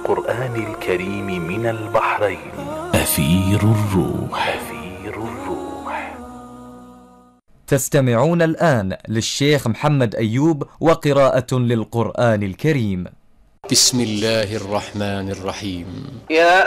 القرآن الكريم من البحرين. أثير الروح. تستمعون الآن للشيخ محمد أيوب وقراءة للقرآن الكريم. بسم الله الرحمن الرحيم.